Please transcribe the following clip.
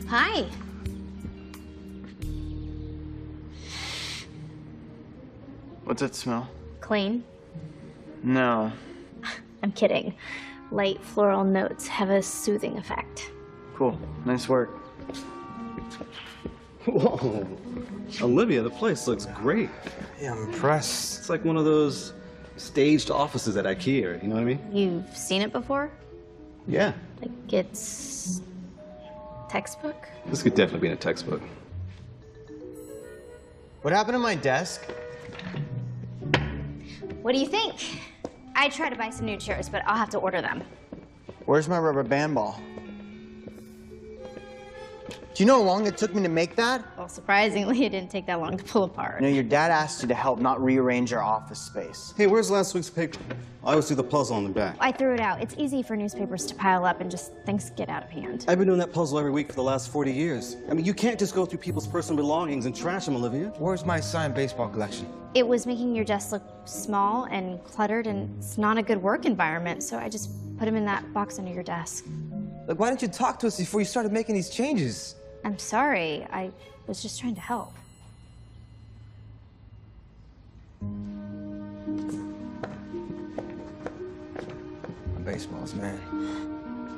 Hi. What's that smell? Clean? No. I'm kidding. Light floral notes have a soothing effect. Cool. Nice work. Whoa. Olivia, the place looks great. Yeah, I'm impressed. It's like one of those staged offices at IKEA, you know what I mean? You've seen it before? Yeah. Like it's textbook? This could definitely be in a textbook. What happened to my desk? What do you think? I tried to buy some new chairs, but I'll have to order them. Where's my rubber band ball? Do you know how long it took me to make that? Well, surprisingly, it didn't take that long to pull apart. You know, your dad asked you to help not rearrange our office space. Hey, where's last week's paper? I always do the puzzle on the back. I threw it out. It's easy for newspapers to pile up and just things get out of hand. I've been doing that puzzle every week for the last 40 years. I mean, you can't just go through people's personal belongings and trash them, Olivia. Where's my signed baseball collection? It was making your desk look small and cluttered, and it's not a good work environment, so I just put them in that box under your desk. Like, why didn't you talk to us before you started making these changes? I'm sorry. I was just trying to help. Baseballs, man.